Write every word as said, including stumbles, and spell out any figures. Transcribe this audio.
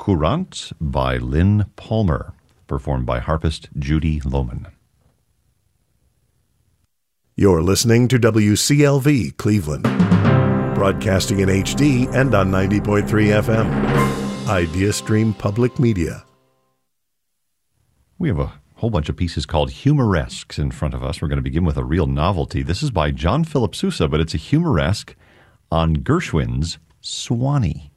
Courant by Lynn Palmer, performed by harpist Judy Lohman. You're listening to W C L V Cleveland, broadcasting in H D and on ninety point three F M. IdeaStream Public Media. We have a whole bunch of pieces called humoresques in front of us. We're going to begin with a real novelty. This is by John Philip Sousa, but it's a humoresque on Gershwin's Swanee.